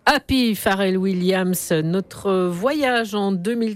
Happy Pharrell Williams, notre voyage en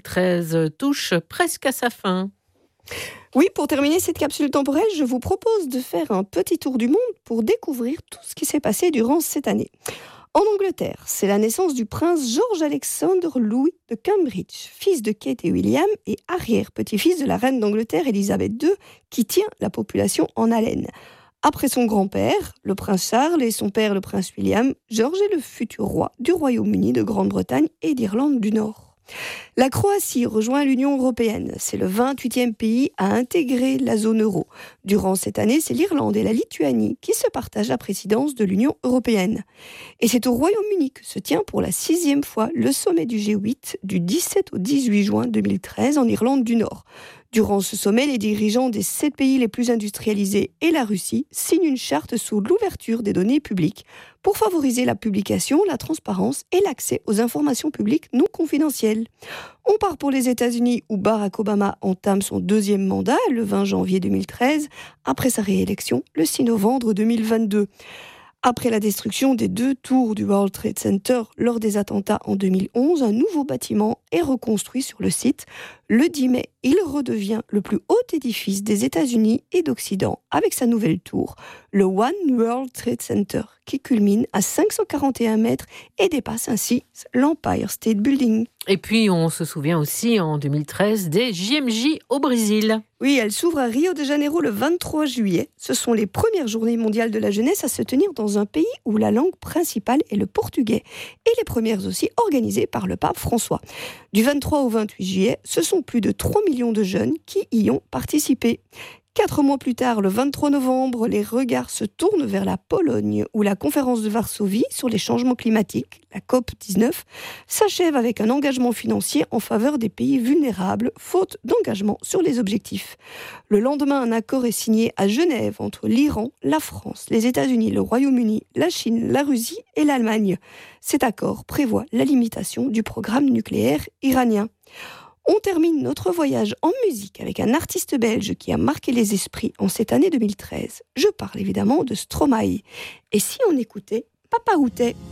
2013 touche presque à sa fin. Oui, pour terminer cette capsule temporelle, je vous propose de faire un petit tour du monde pour découvrir tout ce qui s'est passé durant cette année. En Angleterre, c'est la naissance du prince George Alexander Louis de Cambridge, fils de Kate et William et arrière-petit-fils de la reine d'Angleterre Elisabeth II, qui tient la population en haleine. Après son grand-père, le prince Charles, et son père, le prince William, George est le futur roi du Royaume-Uni, de Grande-Bretagne et d'Irlande du Nord. La Croatie rejoint l'Union européenne. C'est le 28e pays à intégrer la zone euro. Durant cette année, c'est l'Irlande et la Lituanie qui se partagent la présidence de l'Union européenne. Et c'est au Royaume-Uni que se tient pour la 6e fois le sommet du G8 du 17 au 18 juin 2013 en Irlande du Nord. Durant ce sommet, les dirigeants des 7 pays les plus industrialisés et la Russie signent une charte sur l'ouverture des données publiques pour favoriser la publication, la transparence et l'accès aux informations publiques non confidentielles. On part pour les États-Unis où Barack Obama entame son 2e mandat le 20 janvier 2013 après sa réélection le 6 novembre 2022. Après la destruction des 2 tours du World Trade Center lors des attentats en 2011, un nouveau bâtiment est reconstruit sur le site. Le 10 mai, il redevient le plus haut édifice des États-Unis et d'Occident avec sa nouvelle tour, le One World Trade Center, qui culmine à 541 mètres et dépasse ainsi l'Empire State Building. Et puis, on se souvient aussi en 2013 des JMJ au Brésil. Oui, elle s'ouvre à Rio de Janeiro le 23 juillet. Ce sont les premières journées mondiales de la jeunesse à se tenir dans un pays où la langue principale est le portugais. Et les premières aussi organisées par le pape François. Du 23 au 28 juillet, ce sont plus de 3 millions de jeunes qui y ont participé. 4 mois plus tard, le 23 novembre, les regards se tournent vers la Pologne, où la conférence de Varsovie sur les changements climatiques, la COP19, s'achève avec un engagement financier en faveur des pays vulnérables, faute d'engagement sur les objectifs. Le lendemain, un accord est signé à Genève entre l'Iran, la France, les États-Unis, le Royaume-Uni, la Chine, la Russie et l'Allemagne. Cet accord prévoit la limitation du programme nucléaire iranien. On termine notre voyage en musique avec un artiste belge qui a marqué les esprits en cette année 2013. Je parle évidemment de Stromae. Et si on écoutait Papa Outé ?